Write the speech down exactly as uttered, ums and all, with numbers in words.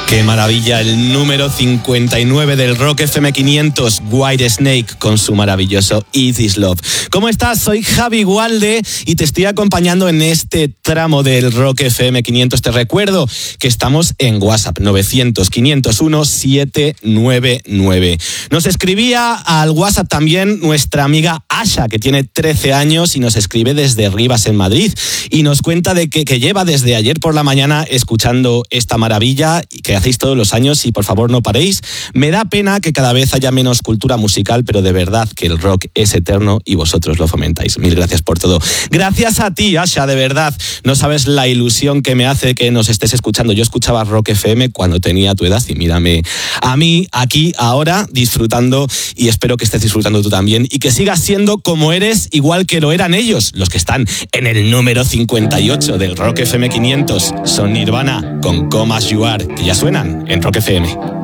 Qué maravilla, el número cincuenta y nueve del Rock F M quinientos, White Snake, con su maravilloso Is This Love. ¿Cómo estás? Soy Javi Gualde y te estoy acompañando en este tramo del Rock F M quinientos. Te recuerdo que estamos en WhatsApp, novecientos, quinientos uno, setecientos noventa y nueve. Nos escribía al WhatsApp también nuestra amiga Asha, que tiene trece años y nos escribe desde Rivas, en Madrid, y nos cuenta de que, que lleva desde ayer por la mañana escuchando esta maravilla que hacéis todos los años y por favor no paréis. Me da pena que cada vez haya menos cultura musical, pero de verdad que el rock es eterno y vosotros lo fomentáis. Mil gracias por todo. Gracias a ti, Asha, de verdad. No sabes la ilusión que me hace que nos estés escuchando. Yo escuchaba Rock F M cuando tenía tu edad y mírame a mí aquí ahora disfrutando, y espero que estés disfrutando tú también y que sigas siendo como eres, igual que lo eran ellos, los que están en el número cincuenta y ocho del Rock F M quinientos. Son Nirvana con Come As You Are, que ya suenan en Rock F M.